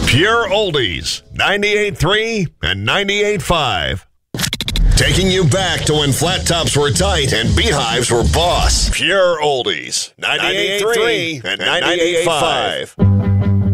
Pure Oldies, 98.3 and 98.5. Taking you back to when flat tops were tight and beehives were boss. Pure Oldies, 98.3 and 98.5.